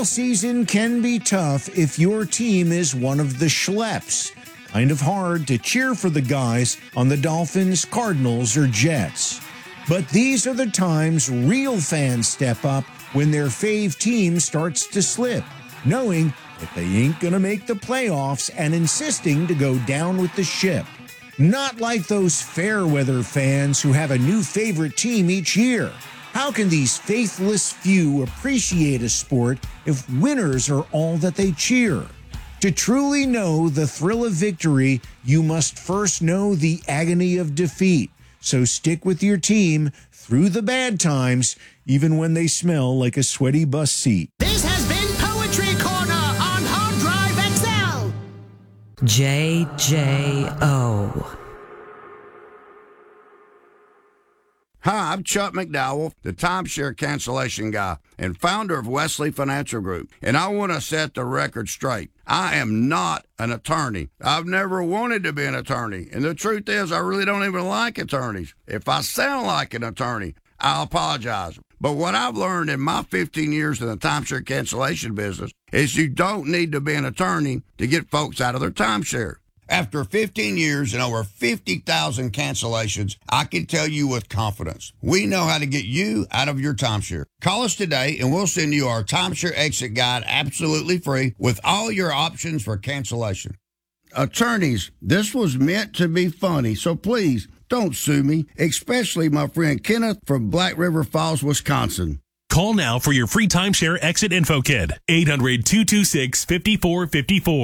season can be tough if your team is one of the schleps. Kind of hard to cheer for the guys on the Dolphins, Cardinals, or Jets. But these are the times real fans step up when their fave team starts to slip, knowing that they ain't gonna make the playoffs and insisting to go down with the ship. Not like those fair-weather fans who have a new favorite team each year. How can these faithless few appreciate a sport if winners are all that they cheer? To truly know the thrill of victory, you must first know the agony of defeat. So stick with your team through the bad times, even when they smell like a sweaty bus seat. This has been Poetry Corner on Hard Drive XL. JJO. Hi, I'm Chuck McDowell, the timeshare cancellation guy and founder of Wesley Financial Group, and I want to set the record straight. I am not an attorney. I've never wanted to be an attorney, and the truth is I really don't even like attorneys. If I sound like an attorney, I'll apologize. But what I've learned in my 15 years in the timeshare cancellation business is you don't need to be an attorney to get folks out of their timeshare. After 15 years and over 50,000 cancellations, I can tell you with confidence, we know how to get you out of your timeshare. Call us today and we'll send you our timeshare exit guide absolutely free with all your options for cancellation. Attorneys, this was meant to be funny, so please don't sue me, especially my friend Kenneth from Black River Falls, Wisconsin. Call now for your free timeshare exit info kit. 800-226-5454.